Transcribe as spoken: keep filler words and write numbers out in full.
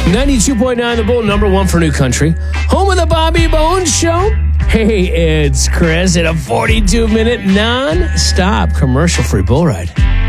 ninety-two point nine The Bull, number one for New Country. Home of the Bobby Bones Show. Hey, it's Chris at a forty-two minute non-stop commercial-free bull ride.